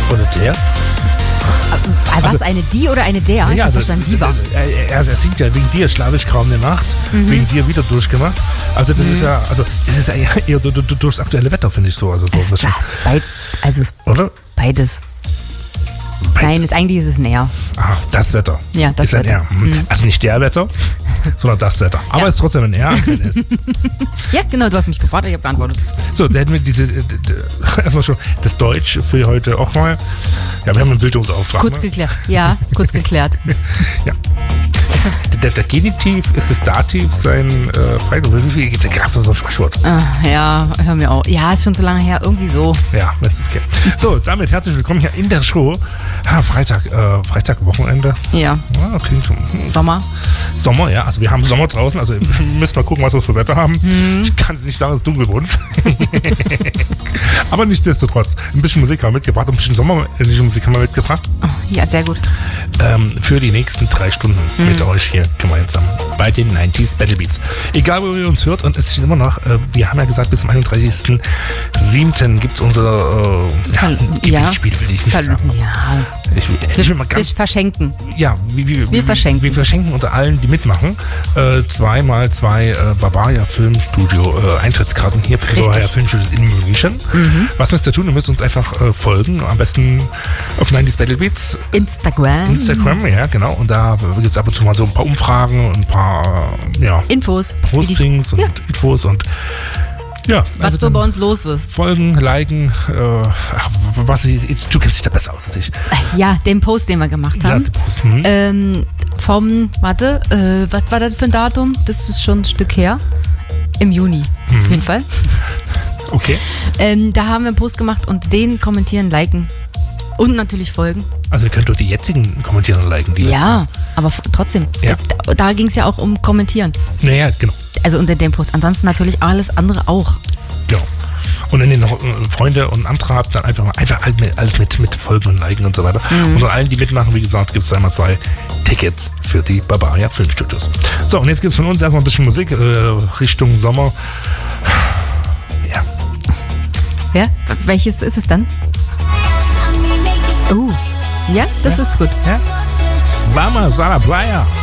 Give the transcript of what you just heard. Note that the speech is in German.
Oder der? Was, eine die oder eine der? Ich habe verstanden, die war. Er singt ja, wegen dir schlafe ich kaum eine Nacht, wegen dir wieder durchgemacht. Also das ist ja, also es ist ja eher durchs aktuelle Wetter, finde ich so. Also so Was ist das? oder? Beides. Nein, eigentlich ist es näher. Ah, das Wetter. Ja, das ist Wetter. Ein R. Also nicht der Wetter, sondern das Wetter. Aber es ist trotzdem ein R. Ja, genau, du hast mich gefragt, ich habe geantwortet. So, da hätten wir erstmal schon das Deutsch für heute auch mal. Ja, wir haben einen Bildungsauftrag. Kurz geklärt. Ja, kurz geklärt. Ja. Der Genitiv ist das Dativ, sein Freigriff. Da gab es so ein Sprichwort. Ja, hör mir auf. Ja, ist schon so lange her, irgendwie so. Ja, das ist okay. So, damit herzlich willkommen hier in der Show. Freitag, Wochenende. Ja. Klingt schon. Sommer, ja. Also wir haben Sommer draußen. Also wir müssen mal gucken, was wir für Wetter haben. Ich kann jetzt nicht sagen, es ist dunkel bei uns. Aber nichtsdestotrotz, ein bisschen Musik haben wir mitgebracht. Ein bisschen sommerliche Musik haben wir mitgebracht. ja, sehr gut. Für die nächsten 3 Stunden mit euch hier gemeinsam bei den 90s Battle Beats. Egal, wo ihr uns hört, und es ist immer noch, wir haben ja gesagt, bis zum 31.07. gibt es unser Gewinnspiel, will ich nicht sagen. Ja. Ich will mal ganz... Wir verschenken. Ja, wir verschenken. Wir verschenken unter allen, die mitmachen, 2x2 Bavaria Filmstudio Eintrittskarten hier für Bavaria Filmstudios in München. Was müsst ihr tun? Ihr müsst uns einfach folgen, am besten auf 90s Battle Beats. Instagram, ja, genau. Und da gibt es ab und zu mal so ein paar Umfragen und ein paar Infos. Postings und Infos und ja. Was so bei uns los wird. Folgen, liken, du kennst dich da besser aus als ich. Ja, den Post, den wir gemacht haben. Ja, Post, was war das für ein Datum? Das ist schon ein Stück her. Im Juni, auf jeden Fall. Okay. Da haben wir einen Post gemacht und den kommentieren, liken und natürlich folgen. Also ihr könnt doch die jetzigen kommentieren und liken. Die ja, aber trotzdem. Ja. Da ging es ja auch um Kommentieren. Naja, genau. Also unter dem Post. Ansonsten natürlich alles andere auch. Genau. Und wenn ihr noch Freunde und andere habt, dann einfach alles mit folgen und liken und so weiter. Und an allen, die mitmachen, wie gesagt, gibt es 2x2 Tickets für die Bavaria Filmstudios. So, und jetzt gibt es von uns erstmal ein bisschen Musik Richtung Sommer. Ja. Ja? Welches ist es dann? Oh, ja, das ist gut. Ja? Vamos a la playa.